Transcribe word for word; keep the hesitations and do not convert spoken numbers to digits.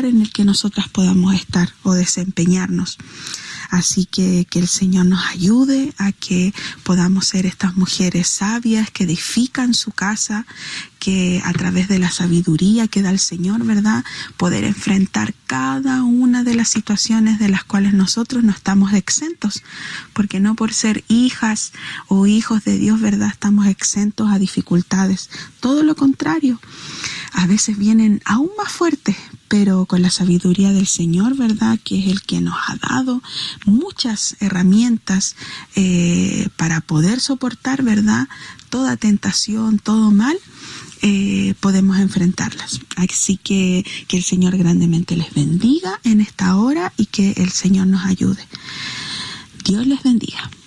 lugar en el que nosotras podamos estar o desempeñarnos. Así que que el Señor nos ayude a que podamos ser estas mujeres sabias que edifican su casa, que a través de la sabiduría que da el Señor, ¿verdad?, poder enfrentar cada una de las situaciones de las cuales nosotros no estamos exentos, porque no por ser hijas o hijos de Dios, ¿verdad?, estamos exentos a dificultades. Todo lo contrario, a veces vienen aún más fuertes, pero con la sabiduría del Señor, ¿verdad?, que es el que nos ha dado muchas herramientas eh, para poder soportar, ¿verdad?, toda tentación, todo mal, eh, podemos enfrentarlas. Así que que el Señor grandemente les bendiga en esta hora y que el Señor nos ayude. Dios les bendiga.